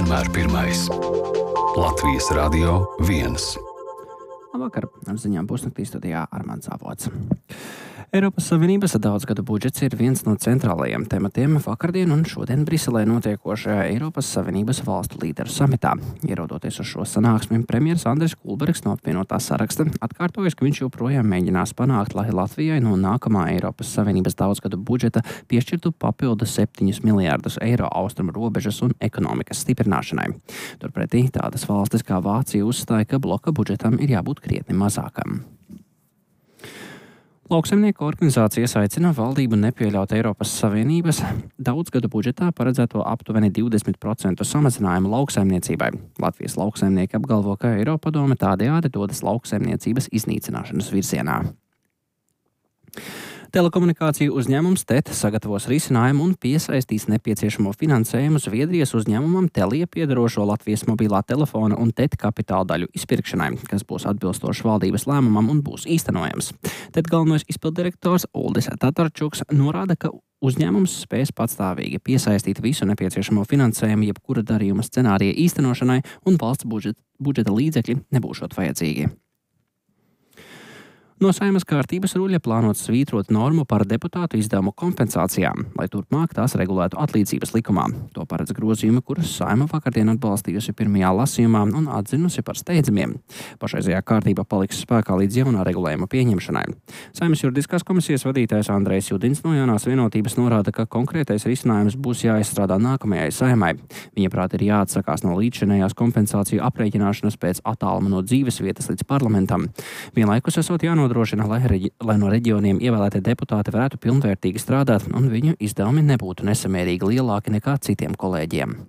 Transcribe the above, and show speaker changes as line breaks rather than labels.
vienmēr pirmais. Latvijas Radio 1.
Labvakar, ar ziņām pusnaktī studijā Armands Avots. Eiropas Savienības daudzgadu budžets ir viens no centrālajiem tematiem vakardien un šodien Briselē notiekošajā Eiropas Savienības valstu līderu samitā. Ierodoties uz šo sanāksmi, premjeras Andris Kulbergs no apvienotā saraksta atkārtojas, ka viņš joprojām mēģinās panākt, lai Latvijai no nākamā Eiropas Savienības daudzgadu budžeta piešķirtu papildu 7 miljārdus eiro austrumu robežas un ekonomikas stiprināšanai. Turpretī tādas valstis kā Vācija uzstāja, ka bloka budžetam ir jābūt krietni mazākam. Lauksaimnieku organizācijas aicina valdību nepieļaut Eiropas Savienības daudzgadu budžetā paredzēto aptuveni 20% samazinājumu lauksaimniecībai. Latvijas lauksaimnieki apgalvo, ka Eiropadome tādējādi dodas lauksaimniecības iznīcināšanas virzienā. Telekomunikāciju uzņēmums TET sagatavos risinājumu un piesaistīs nepieciešamo finansējumu Zviedrijas uzņēmumam Telia piederošo Latvijas mobilā telefona un TET kapitāla daļu izpirkšanai, kas būs atbilstoši valdības lēmumam un būs īstenojams. TET galvenais izpilddirektors Uldis Tatarčuks norāda, ka uzņēmums spēs patstāvīgi piesaistīt visu nepieciešamo finansējumu jebkura darījuma scenārija īstenošanai un valsts budžeta līdzekļi nebūšot vajadzīgi. No Saeimas kārtības ruļļa plānots svītrot normu par deputātu izdevumu kompensācijām, lai turpmāk tās regulētu atlīdzības likumā. To paredz grozījumi, kurus Saeima vakardien atbalstījusi pirmajā lasījumā un atzinusi par steidzamiem. Pašreizējā kārtība paliks spēkā līdz jaunā regulējuma pieņemšanai. Saeimas juridiskās komisijas vadītājs Andrejs Judins no Jaunās vienotības norāda, ka konkrētais risinājums būs jāizstrādā nākamajai Saeimai. Viņaprāt ir jāatsakās no līdzšinējās kompensāciju aprēķināšanas pēc attāluma no dzīvesvietas līdz parlamentam. Vienlaikus esot jānodrošina, lai no reģioniem ievēlētie deputāti varētu pilnvērtīgi strādāt un viņu izdevumi nebūtu nesamērīgi lielāki nekā citiem kolēģiem.